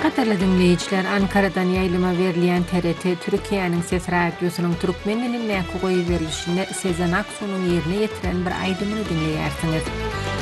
Hatarly dinleyijiler, Ankara'dan ýaýlyma berilýän TRT Türkiýanyň Ses radiosynyň türkmen dilinä goýup berilişinde Sezen Aksunyň ýerine ýetiren bir aýdymyny dinleýärsiňiz.